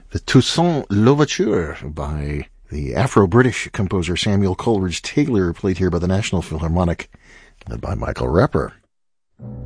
The Toussaint Louverture by the Afro-British composer Samuel Coleridge Taylor, played here by the National Philharmonic, led by Michael Repper.